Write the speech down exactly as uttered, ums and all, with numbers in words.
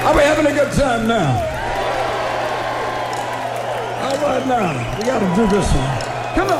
Are we having a good time now? All right, now, we got to do this one. Come on.